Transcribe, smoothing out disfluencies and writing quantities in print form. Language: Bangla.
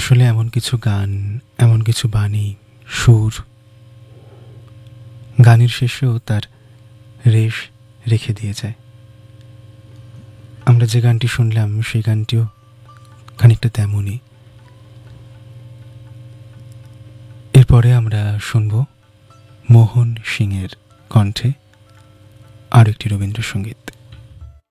আসলে এমন কিছু গান, এমন কিছু বাণী, সুর গানের শেষেও তার রেশ রেখে দিয়ে যায়। আমরা যে গানটি শুনলাম সেই গানটিও খানিকটা তেমনই। এরপরে আমরা শুনব মোহন সিংয়ের কণ্ঠে আরেকটি রবীন্দ্রসঙ্গীত।